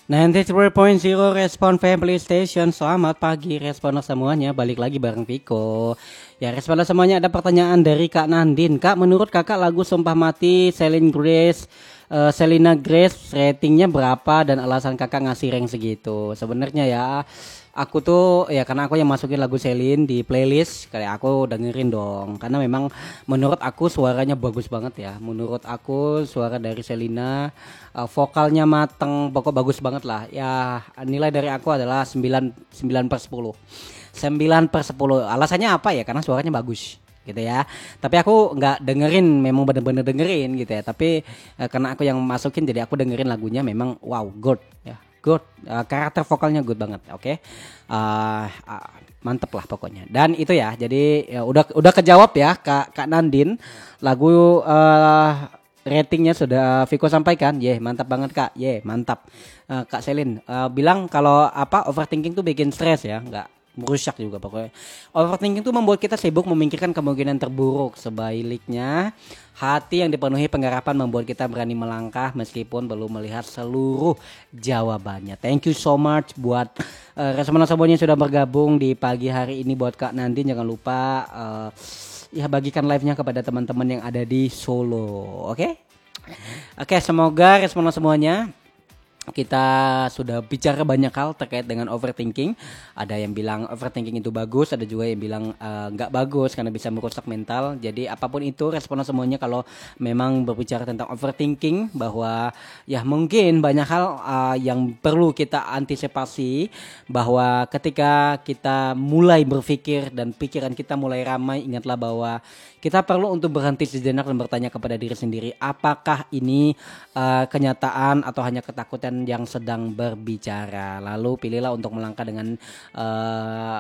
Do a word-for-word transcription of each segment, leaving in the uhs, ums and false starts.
sembilan puluh tiga titik nol Respon Family Station. Selamat pagi responer semuanya. Balik lagi bareng Viko. Ya responer semuanya, ada pertanyaan dari Kak Nandin. Kak, menurut kakak lagu Sumpah Mati Celine Grace uh, Selena Grace ratingnya berapa dan alasan kakak ngasih rank segitu? Sebenarnya ya, aku tuh ya karena aku yang masukin lagu Celine di playlist, kayak aku dengerin dong. Karena memang menurut aku suaranya bagus banget ya. Menurut aku suara dari Selena, uh, vokalnya mateng, pokok bagus banget lah. Ya nilai dari aku adalah sembilan sembilan per sepuluh. sembilan per sepuluh. Alasannya apa ya? Karena suaranya bagus gitu ya. Tapi aku nggak dengerin, memang bener-bener dengerin gitu ya. Tapi eh, karena aku yang masukin, jadi aku dengerin lagunya, memang wow, good ya. Good, uh, karakter vokalnya good banget, oke, okay? uh, uh, mantep lah pokoknya. Dan itu ya, jadi ya, udah udah kejawab ya Kak Kak Nandin, lagu uh, ratingnya sudah Viko sampaikan, ye yeah, mantap banget Kak, ye yeah, mantap. Uh, Kak Selin uh, bilang kalau apa overthinking tuh bikin stres ya, nggak merusak juga pokoknya. Overthinking itu membuat kita sibuk memikirkan kemungkinan terburuk. Sebaliknya, hati yang dipenuhi pengharapan membuat kita berani melangkah meskipun belum melihat seluruh jawabannya. Thank you so much buat uh, responden semuanya sudah bergabung di pagi hari ini. Buat Kak Nanti jangan lupa uh, ya bagikan live-nya kepada teman-teman yang ada di Solo. Oke? Okay? Oke, okay, semoga responden semuanya kita sudah bicara banyak hal terkait dengan overthinking. Ada yang bilang overthinking itu bagus, ada juga yang bilang uh, nggak bagus karena bisa merusak mental. Jadi apapun itu responden semuanya, kalau memang berbicara tentang overthinking, bahwa ya mungkin banyak hal uh, yang perlu kita antisipasi, bahwa ketika kita mulai berpikir dan pikiran kita mulai ramai, ingatlah bahwa kita perlu untuk berhenti sejenak dan bertanya kepada diri sendiri, apakah ini uh, kenyataan atau hanya ketakutan yang sedang berbicara. Lalu pilihlah untuk melangkah dengan uh,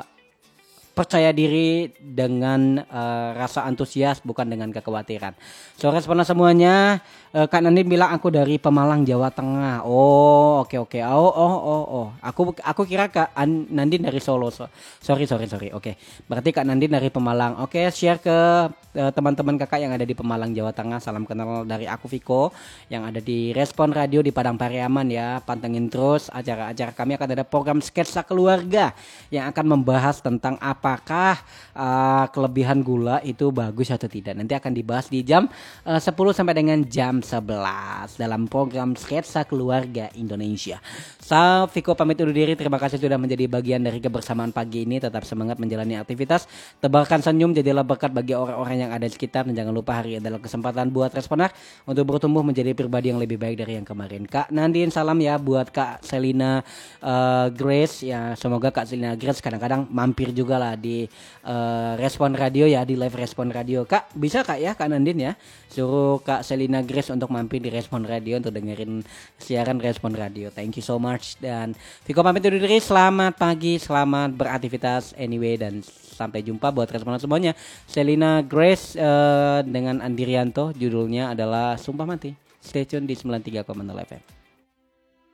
percaya diri, dengan uh, rasa antusias, bukan dengan kekhawatiran. So responden semuanya, uh, Kak Nandin bilang aku dari Pemalang, Jawa Tengah. Oh oke okay, oke okay. oh oh oh oh aku aku kira Kak An- Nandin dari Solo. So, sorry sorry sorry oke okay. Berarti Kak Nandin dari Pemalang. Oke, okay, share ke uh, teman-teman kakak yang ada di Pemalang, Jawa Tengah. Salam kenal dari aku Viko yang ada di Respon Radio di Padang Pariaman ya. Pantengin terus acara-acara kami. Akan ada program sketsa keluarga yang akan membahas tentang apakah uh, kelebihan gula itu bagus atau tidak. Nanti akan dibahas di jam uh, sepuluh sampai dengan jam sebelas dalam program sketsa keluarga Indonesia. So, Viko pamit undur diri. Terima kasih sudah menjadi bagian dari kebersamaan pagi ini. Tetap semangat menjalani aktivitas. Tebarkan senyum, jadilah berkat bagi orang-orang yang ada di sekitar. Dan jangan lupa, hari adalah kesempatan buat responer untuk bertumbuh menjadi pribadi yang lebih baik dari yang kemarin. Kak Nandin, salam ya buat Kak Selena uh, Grace ya. Semoga Kak Selena Grace kadang-kadang mampir juga lah di uh, Respon Radio ya, di live Respon Radio. Kak, bisa Kak ya Kak Nandin ya, suruh Kak Selena Grace untuk mampir di Respon Radio untuk dengerin siaran Respon Radio. Thank you so much. Dan Viko pamit undur diri. Selamat pagi, selamat beraktivitas anyway, dan sampai jumpa buat responden semuanya. Selena Grace uh, dengan Andirianto, judulnya adalah Sumpah Mati. Stay tune di sembilan puluh tiga koma nol F M.